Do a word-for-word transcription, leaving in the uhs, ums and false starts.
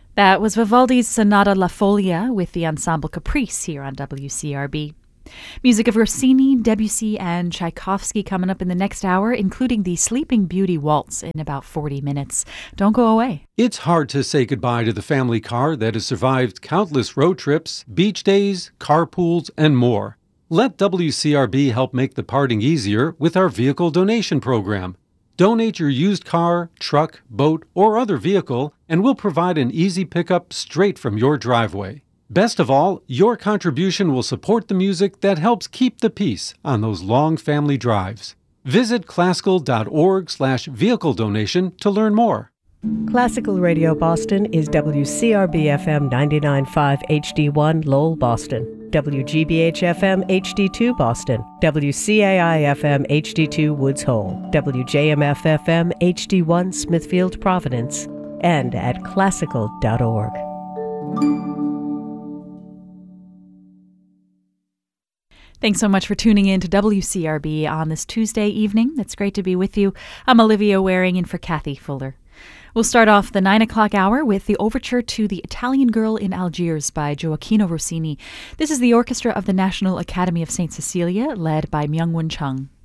That was Vivaldi's Sonata La Folia with the Ensemble Caprice here on W C R B. Music of Rossini, Debussy, and Tchaikovsky coming up in the next hour, including the Sleeping Beauty Waltz in about forty minutes. Don't go away. It's hard to say goodbye to the family car that has survived countless road trips, beach days, carpools, and more. Let W C R B help make the parting easier with our vehicle donation program. Donate your used car, truck, boat, or other vehicle, and we'll provide an easy pickup straight from your driveway. Best of all, your contribution will support the music that helps keep the peace on those long family drives. Visit classical.org slash vehicle donation to learn more. Classical Radio Boston is W C R B F M ninety-nine point five H D one Lowell, Boston, W G B H F M H D two Boston, W C A I F M H D two Woods Hole, W J M F F M H D one Smithfield, Providence, and at classical dot org. Thanks so much for tuning in to W C R B on this Tuesday evening. It's great to be with you. I'm Olivia Waring in for Kathy Fuller. We'll start off the nine o'clock hour with the overture to The Italian Girl in Algiers by Gioacchino Rossini. This is the orchestra of the National Academy of Saint Cecilia, led by Myung-Whun Chung.